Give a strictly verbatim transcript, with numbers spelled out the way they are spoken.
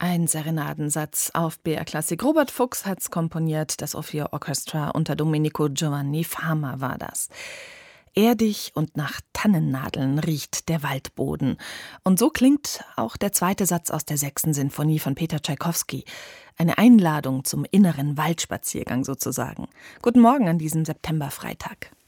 Ein Serenadensatz auf B R Klassik. Robert Fuchs hat's komponiert, das Ophir Orchestra unter Domenico Giovanni Fama war das. Erdig und nach Tannennadeln riecht der Waldboden. Und so klingt auch der zweite Satz aus der sechsten Sinfonie von Peter Tschaikowski. Eine Einladung zum inneren Waldspaziergang sozusagen. Guten Morgen an diesem Septemberfreitag.